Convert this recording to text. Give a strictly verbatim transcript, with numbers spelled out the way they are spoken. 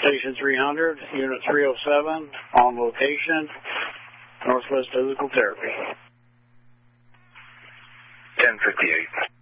Station three hundred, Unit three oh seven, on location, Northwest Physical Therapy. ten fifty-eight.